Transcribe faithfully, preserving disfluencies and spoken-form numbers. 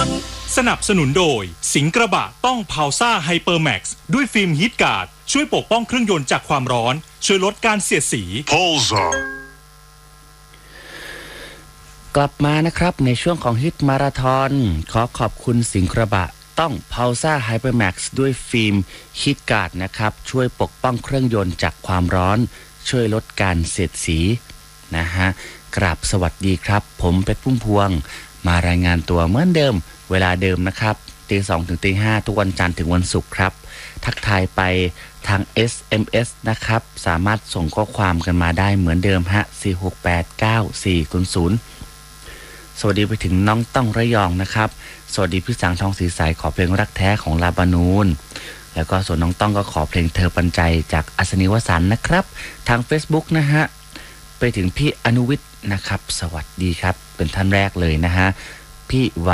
นสนับสนุนโดยสิงห์กระบะต้องพาวซ่าไฮเปอร์แม็กซ์ด้วยฟิล์มฮีทการ์ดช่วยปกป้องเครื่องยนต์จากความร้อนช่วยลดการเสียดสี Pulsar กลับมานะครับในช่วงของฮิตมาราธอนขอขอบคุณสิงห์กระบะต้อง Pulsar Hypermax ด้วยฟิล์มฮีทการ์ดนะครับช่วยปกป้องเครื่องยนต์จากความร้อนช่วยลดการเสียดสีนะฮะกราบสวัสดีครับผมเป็ดพุ่มพวงมารายงานตัวเหมือนเดิมเวลาเดิมนะครับตีสองถึงตีห้าทุกวันจันทร์ถึงวันศุกร์ครับทักทายไปทาง เอส เอ็ม เอส นะครับสามารถส่งข้อความกันมาได้เหมือนเดิมฮะสี่ หก แปด เก้า สี่ ศูนย์ ศูนย์สวัสดีไปถึงน้องต้องระยองนะครับสวัสดีพี่สังทองสีใสขอเพลงรักแท้ของลาบานูนแล้วก็ส่วนน้องต้องก็ขอเพลงเธอปันใจจากอัศนีวสันต์นะครับทาง Facebook นะฮะไปถึงพี่อนุวิทย์นะครับสวัสดีครับเป็นท่านแรกเลยนะฮะพี่